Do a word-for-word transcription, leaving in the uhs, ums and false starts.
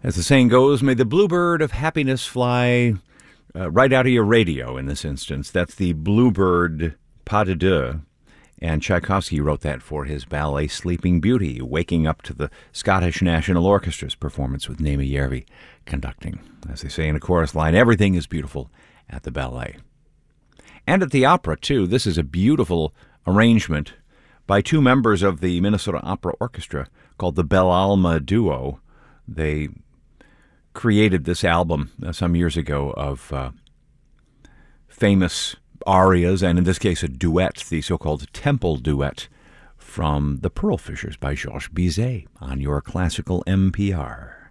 As the saying goes, may the bluebird of happiness fly uh, right out of your radio in this instance. That's the Bluebird Pas de Deux. And Tchaikovsky wrote that for his ballet Sleeping Beauty, waking up to the Scottish National Orchestra's performance with Naima Järvi conducting. As they say in a chorus line, everything is beautiful at the ballet. And at the opera, too. This is a beautiful arrangement by two members of the Minnesota Opera Orchestra called the Bellalma Duo. They created this album uh, some years ago of uh, famous arias, and in this case a duet, the so-called Temple Duet from The Pearl Fishers by Georges Bizet on your classical M P R.